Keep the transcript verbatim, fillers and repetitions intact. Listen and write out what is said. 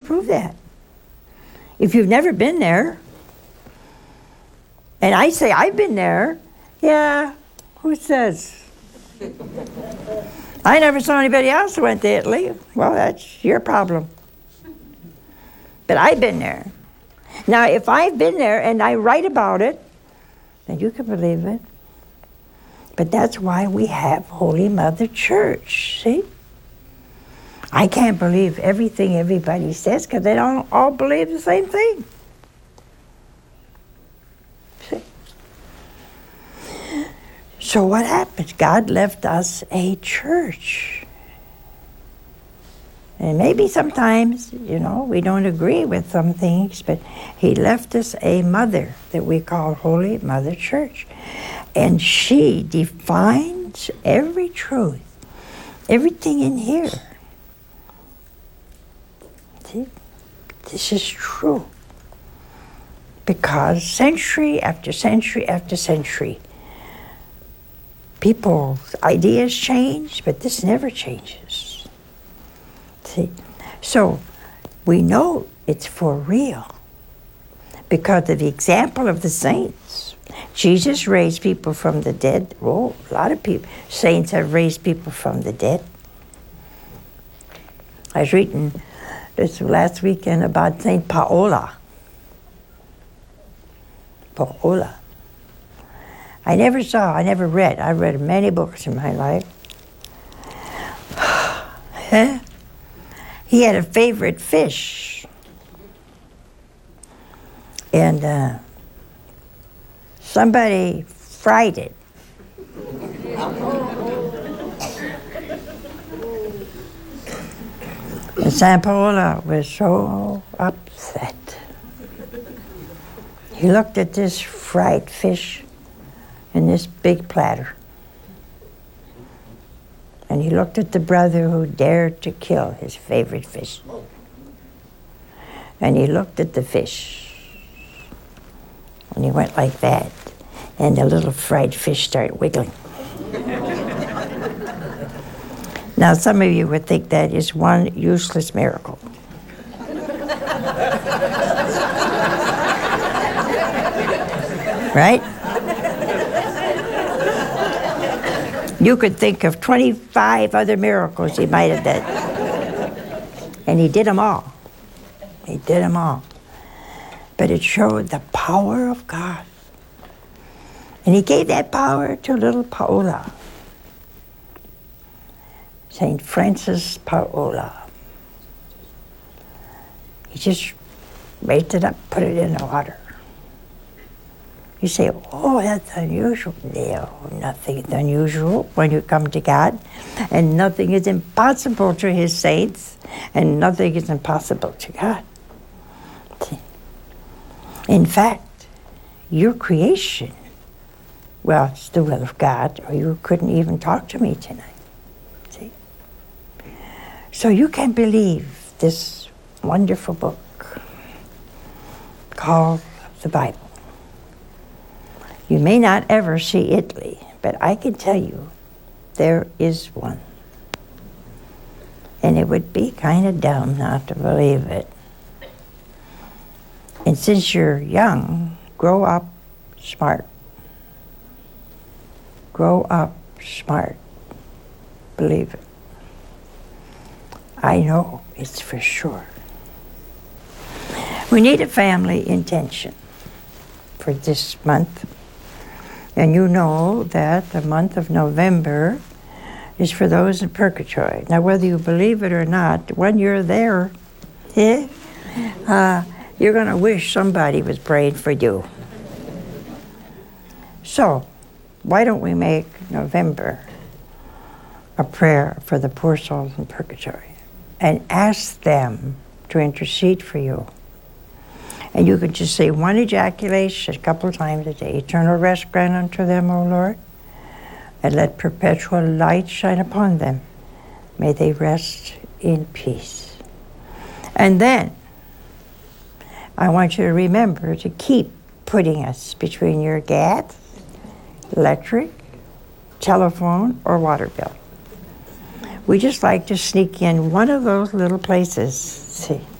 prove that. If you've never been there, and I say, I've been there, yeah, who says? I never saw anybody else who went to Italy. Well, that's your problem. But I've been there. Now, if I've been there and I write about it, then you can believe it. But that's why we have Holy Mother Church, see? I can't believe everything everybody says because they don't all believe the same thing. See? So what happens? God left us a church. And maybe sometimes, you know, we don't agree with some things, but he left us a mother that we call Holy Mother Church. And she defines every truth, everything in here. See, this is true. Because century after century after century, people's ideas change, but this never changes. See? So we know it's for real because of the example of the saints. Jesus raised people from the dead. Oh, a lot of people, saints have raised people from the dead. I was reading this last weekend about Saint Paola. Paola. I never saw, I never read. I read many books in my life. He had a favorite fish. And uh, somebody fried it. And Saint Paola was so upset. He looked at this fried fish in this big platter. And he looked at the brother who dared to kill his favorite fish. And he looked at the fish. And he went like that. And the little fried fish started wiggling. Now, some of you would think that is one useless miracle. Right? You could think of twenty-five other miracles he might have done. And he did them all. He did them all. But it showed the power of God. And he gave that power to little Paola. Saint Francis Paola. He just raised it up, put it in the water. You say, oh, that's unusual. No, nothing is unusual when you come to God. And nothing is impossible to his saints. And nothing is impossible to God. See? In fact, your creation, well, it's the will of God, or you couldn't even talk to me tonight. See? So you can believe this wonderful book called the Bible. You may not ever see Italy, but I can tell you there is one. And it would be kind of dumb not to believe it. And since you're young, grow up smart. Grow up smart. Believe it. I know it's for sure. We need a family intention for this month. And you know that the month of November is for those in purgatory. Now, whether you believe it or not, when you're there, eh, uh, you're going to wish somebody was praying for you. So, why don't we make November a prayer for the poor souls in purgatory and ask them to intercede for you? And you could just say one ejaculation a couple of times a day. Eternal rest grant unto them, O Lord, and let perpetual light shine upon them. May they rest in peace. And then, I want you to remember to keep putting us between your gas, electric, telephone, or water bill. We just like to sneak in one of those little places, see.